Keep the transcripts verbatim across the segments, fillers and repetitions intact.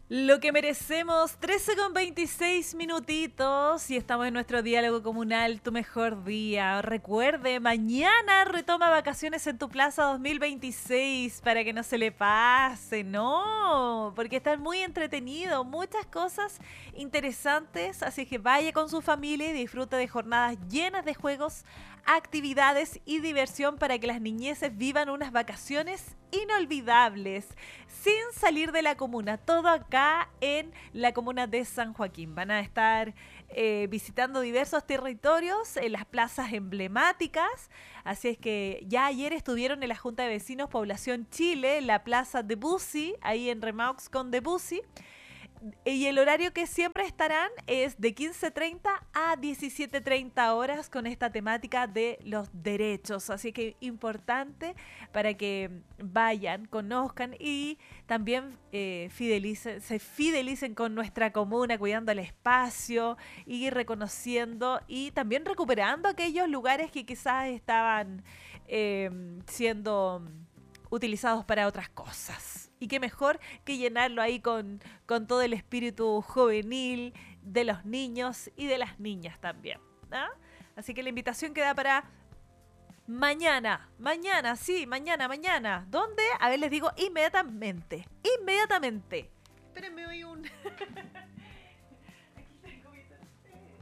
Lo que merecemos, trece con veintiséis minutitos y estamos en nuestro diálogo comunal, tu mejor día. Recuerde, mañana retoma Vacaciones en tu Plaza dos mil veintiséis para que no se le pase, no, porque está muy entretenido, muchas cosas interesantes, así que vaya con su familia y disfrute de jornadas llenas de juegos, actividades y diversión para que las niñeces vivan unas vacaciones inolvidables, sin salir de la comuna, todo acá en la comuna de San Joaquín. Van a estar eh, visitando diversos territorios en las plazas emblemáticas, así es que ya ayer estuvieron en la Junta de Vecinos Población Chile, en la plaza de Busi, ahí en Remaux con de Busi. Y el horario que siempre estarán es de quince treinta a diecisiete treinta horas con esta temática de los derechos. Así que importante para que vayan, conozcan y también eh, fidelicen, se fidelicen con nuestra comuna, cuidando el espacio y reconociendo y también recuperando aquellos lugares que quizás estaban eh, siendo utilizados para otras cosas. Y qué mejor que llenarlo ahí con, con todo el espíritu juvenil de los niños y de las niñas también, ¿no? Así que la invitación queda para mañana. Mañana, sí, mañana, mañana. ¿Dónde? A ver, les digo inmediatamente. Inmediatamente. Espérenme hoy un... Aquí tengo mi torpedo.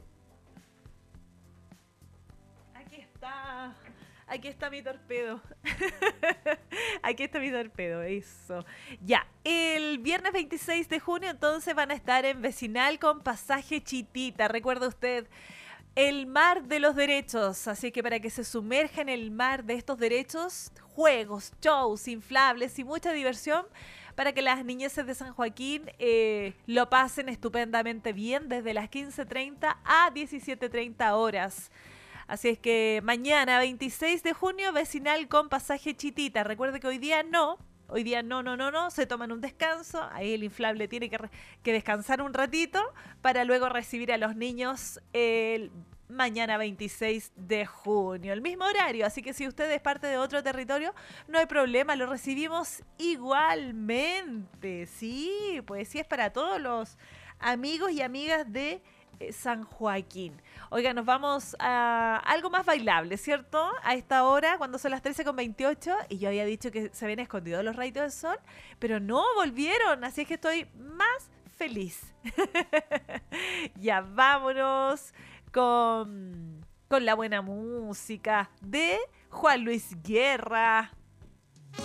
Aquí está... Aquí está mi torpedo. Aquí está mi torpedo, eso. Ya, el viernes veintiséis de junio entonces van a estar en Vecinal con Pasaje Chitita. Recuerda usted, el mar de los derechos. Así que para que se sumerja en el mar de estos derechos, juegos, shows, inflables y mucha diversión para que las niñeces de San Joaquín eh, lo pasen estupendamente bien desde las quince treinta a diecisiete treinta horas. Así es que mañana, veintiséis de junio, Vecinal con Pasaje Chitita. Recuerde que hoy día no, hoy día no, no, no, no, se toman un descanso. Ahí el inflable tiene que, re- que descansar un ratito para luego recibir a los niños el mañana veintiséis de junio. El mismo horario, así que si usted es parte de otro territorio, no hay problema, lo recibimos igualmente. Sí, pues sí, es para todos los amigos y amigas de San Joaquín. Oiga, nos vamos a algo más bailable, ¿cierto? A esta hora, cuando son las trece con veintiocho, y yo había dicho que se habían escondido los rayos del sol, pero no, volvieron, así es que estoy más feliz. Ya vámonos con, con la buena música de Juan Luis Guerra.